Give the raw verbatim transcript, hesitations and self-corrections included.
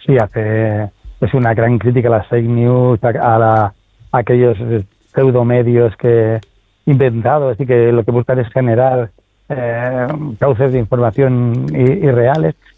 sí hace es una gran crítica a las fake news, a, a, la, a aquellos pseudomedios que inventados, así que lo que buscan es generar eh, cauces de información irreales.